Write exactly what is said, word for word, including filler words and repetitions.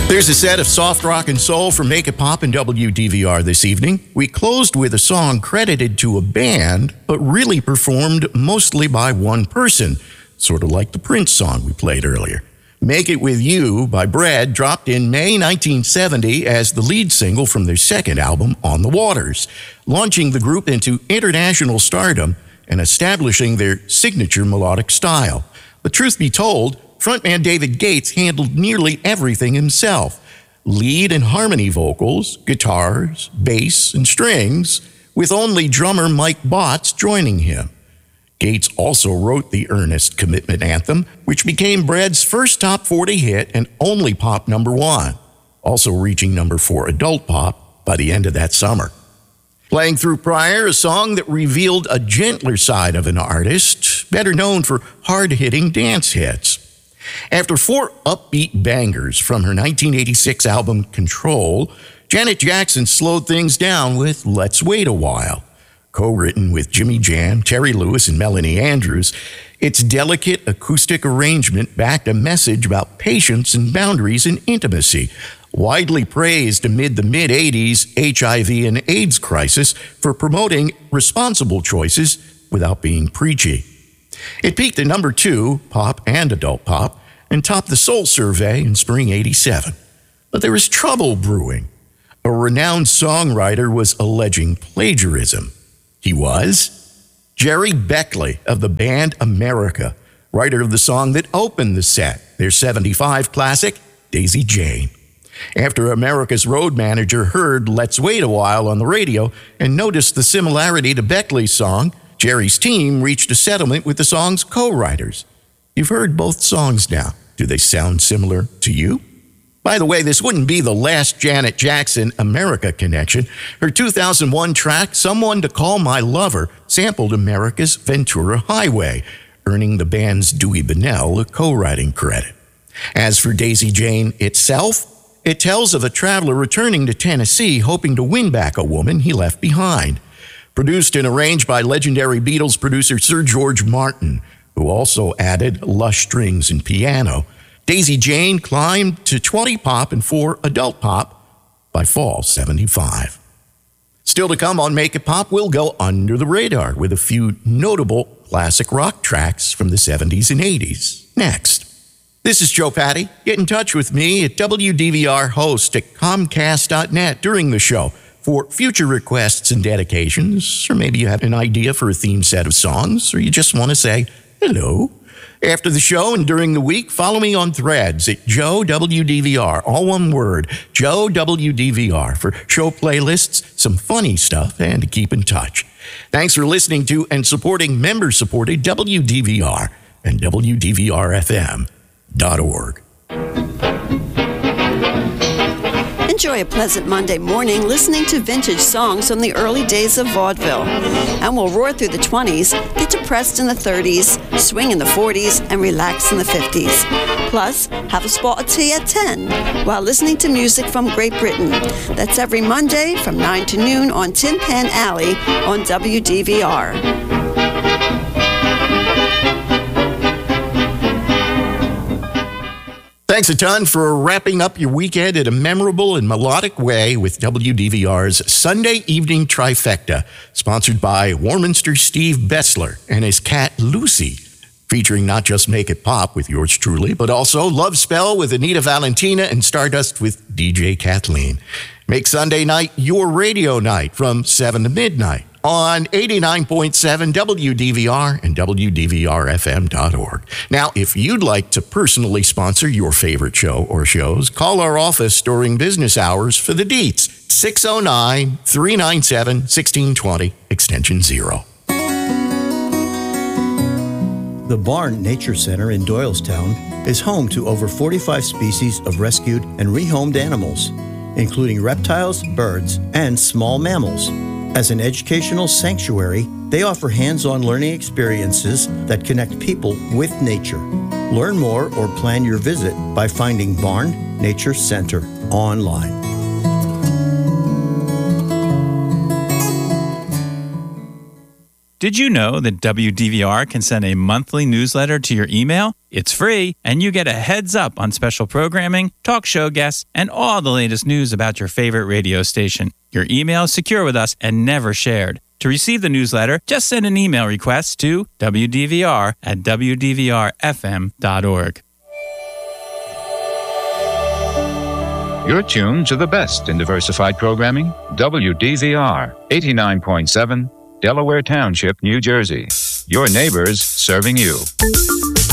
There's a set of soft rock and soul from Make It Pop and W D V R this evening. We closed with a song credited to a band, but really performed mostly by one person, sort of like the Prince song we played earlier. Make It With You by Bread dropped in May nineteen seventy as the lead single from their second album, On the Waters, launching the group into international stardom and establishing their signature melodic style. But truth be told, frontman David Gates handled nearly everything himself. Lead and harmony vocals, guitars, bass, and strings, with only drummer Mike Botts joining him. Gates also wrote the earnest commitment anthem, which became Bread's first top forty hit and only pop number one, also reaching number four adult pop by the end of that summer. Playing Through Prior, a song that revealed a gentler side of an artist, better known for hard-hitting dance hits. After four upbeat bangers from her nineteen eighty-six album Control, Janet Jackson slowed things down with Let's Wait a While. Co-written with Jimmy Jam, Terry Lewis, and Melanie Andrews, its delicate acoustic arrangement backed a message about patience and boundaries in intimacy, widely praised amid the mid-eighties H I V and AIDS crisis for promoting responsible choices without being preachy. It peaked at number two, pop and adult pop, and topped the Soul Survey in spring eighty-seven. But there was trouble brewing. A renowned songwriter was alleging plagiarism. He was Jerry Beckley of the band America, writer of the song that opened the set, their seventy-five classic, Daisy Jane. After America's road manager heard Let's Wait a While on the radio and noticed the similarity to Beckley's song, Jerry's team reached a settlement with the song's co-writers. You've heard both songs now. Do they sound similar to you? By the way, this wouldn't be the last Janet Jackson America connection. Her two thousand one track, Someone to Call My Lover, sampled America's Ventura Highway, earning the band's Dewey Bunnell a co-writing credit. As for Daisy Jane itself, it tells of a traveler returning to Tennessee hoping to win back a woman he left behind. Produced and arranged by legendary Beatles producer Sir George Martin, who also added lush strings and piano, Daisy Jane climbed to twenty pop and four adult pop by fall seventy-five. Still to come on Make It Pop, we'll go under the radar with a few notable classic rock tracks from the seventies and eighties. Next. This is Joe Patty. Get in touch with me at W D V R host at Comcast dot net during the show for future requests and dedications, or maybe you have an idea for a theme set of songs, or you just want to say hello. After the show and during the week, follow me on Threads at Joe W D V R, all one word, Joe W D V R, for show playlists, some funny stuff, and to keep in touch. Thanks for listening to and supporting member-supported W D V R and W D V R F M dot org. Enjoy a pleasant Monday morning listening to vintage songs from the early days of vaudeville. And we'll roar through the twenties, get depressed in the thirties, swing in the forties, and relax in the fifties. Plus, have a spot of tea at ten while listening to music from Great Britain. That's every Monday from nine to noon on Tin Pan Alley on W D V R. Thanks a ton for wrapping up your weekend in a memorable and melodic way with W D V R's Sunday Evening Trifecta, sponsored by Warminster Steve Bessler and his cat Lucy, featuring not just Make It Pop with yours truly, but also Love Spell with Anita Valentina and Stardust with D J Kathleen. Make Sunday night your radio night from seven to midnight on eighty-nine point seven W D V R and W D V R F M dot org. Now, if you'd like to personally sponsor your favorite show or shows, call our office during business hours for the deets, six oh nine, three nine seven, one six two oh, extension zero. The Barn Nature Center in Doylestown is home to over forty-five species of rescued and rehomed animals, including reptiles, birds, and small mammals. As an educational sanctuary, they offer hands-on learning experiences that connect people with nature. Learn more or plan your visit by finding Barn Nature Center online. Did you know that W D V R can send a monthly newsletter to your email? It's free, and you get a heads up on special programming, talk show guests, and all the latest news about your favorite radio station. Your email is secure with us and never shared. To receive the newsletter, just send an email request to W D V R at W D V R F M dot org. You're tuned to the best in diversified programming, W D V R, eighty-nine point seven, Delaware Township, New Jersey. Your neighbors serving you.